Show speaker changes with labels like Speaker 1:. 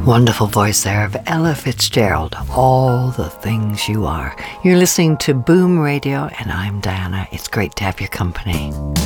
Speaker 1: Wonderful voice there of Ella Fitzgerald, All the Things You Are. You're listening to Boom Radio, and I'm Diana. It's great to have your company.